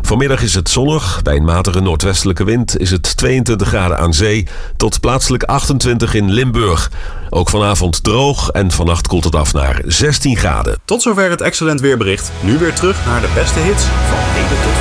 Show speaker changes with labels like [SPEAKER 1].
[SPEAKER 1] Vanmiddag is het zonnig. Bij een matige noordwestelijke wind is het 22 graden aan zee tot plaatselijk 28 in Limburg. Ook vanavond droog en vannacht koelt het af naar 16 graden.
[SPEAKER 2] Tot zover het Excellent Weerbericht. Nu weer terug naar de beste hits van heden tot